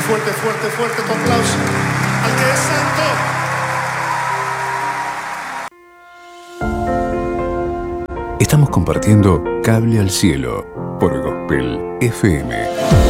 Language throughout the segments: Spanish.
fuerte, fuerte, fuerte tu aplauso al que es santo. Estamos compartiendo Cable al Cielo por Gospel FM.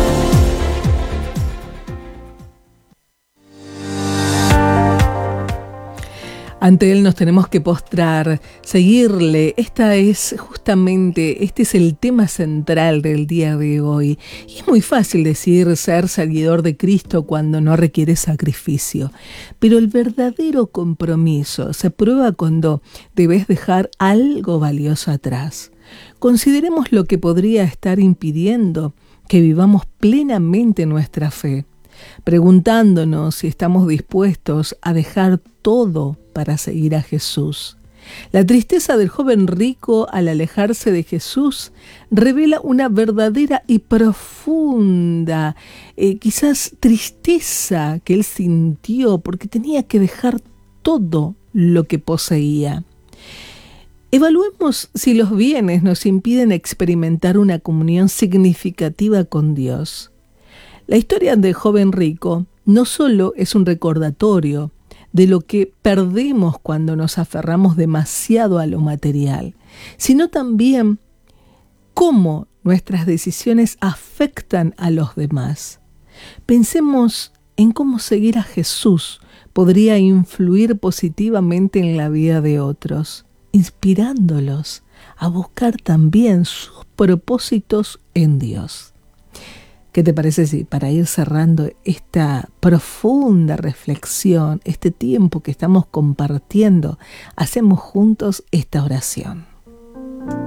Ante Él nos tenemos que postrar, seguirle. Este es el tema central del día de hoy. Y es muy fácil decir ser seguidor de Cristo cuando no requiere sacrificio. Pero el verdadero compromiso se prueba cuando debes dejar algo valioso atrás. Consideremos lo que podría estar impidiendo que vivamos plenamente nuestra fe, preguntándonos si estamos dispuestos a dejar todo para seguir a Jesús. La tristeza del joven rico al alejarse de Jesús revela una verdadera y profunda, quizás tristeza que él sintió porque tenía que dejar todo lo que poseía. Evaluemos si los bienes nos impiden experimentar una comunión significativa con Dios. La historia del joven rico no solo es un recordatorio de lo que perdemos cuando nos aferramos demasiado a lo material, sino también cómo nuestras decisiones afectan a los demás. Pensemos en cómo seguir a Jesús podría influir positivamente en la vida de otros, inspirándolos a buscar también sus propósitos en Dios. ¿Qué te parece si para ir cerrando esta profunda reflexión, este tiempo que estamos compartiendo, hacemos juntos esta oración?